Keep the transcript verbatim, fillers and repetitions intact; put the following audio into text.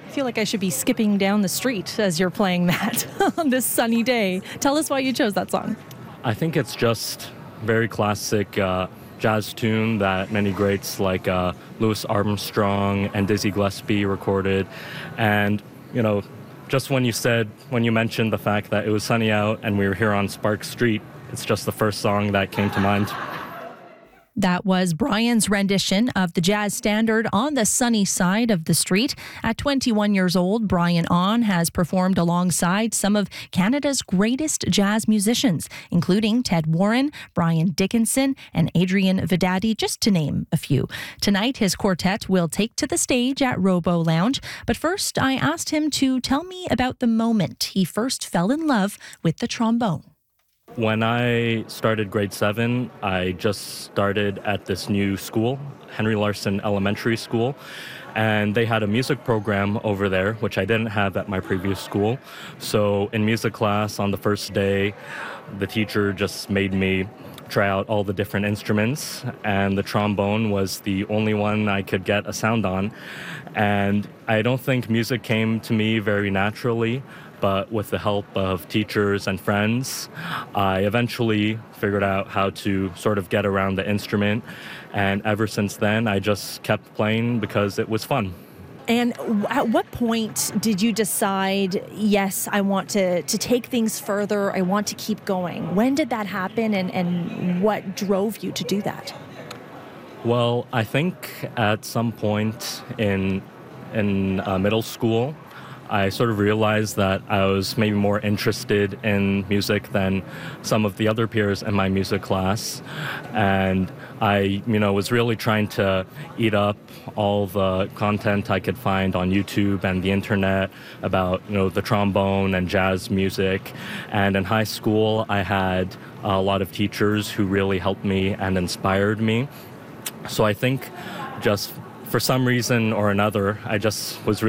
I feel like I should be skipping down the street as you're playing that on this sunny day. Tell us why you chose that song. I think it's just very classic uh, jazz tune that many greats like uh, Louis Armstrong and Dizzy Gillespie recorded. And, you know, just when you said, when you mentioned the fact that it was sunny out and we were here on Spark Street, it's just the first song that came to mind. That was Brian's rendition of the jazz standard On the Sunny Side of the Street. At twenty-one years old, Brian On has performed alongside some of Canada's greatest jazz musicians, including Ted Warren, Brian Dickinson, and Adrian Vedati, just to name a few. Tonight, his quartet will take to the stage at Robo Lounge. But first, I asked him to tell me about the moment he first fell in love with the trombone. When I started grade seven, I just started at this new school, Henry Larson Elementary School, and they had a music program over there, which I didn't have at my previous school. So in music class on the first day, the teacher just made me try out all the different instruments, and the trombone was the only one I could get a sound on. And I don't think music came to me very naturally, but with the help of teachers and friends, I eventually figured out how to sort of get around the instrument. And ever since then, I just kept playing because it was fun. And at what point did you decide, yes, I want to, to take things further, I want to keep going? When did that happen, and, and what drove you to do that? Well, I think at some point in, in uh, middle school, I sort of realized that I was maybe more interested in music than some of the other peers in my music class. And I, you know, was really trying to eat up all the content I could find on YouTube and the internet about, you know, the trombone and jazz music. And in high school, I had a lot of teachers who really helped me and inspired me. So I think just for some reason or another, I just was really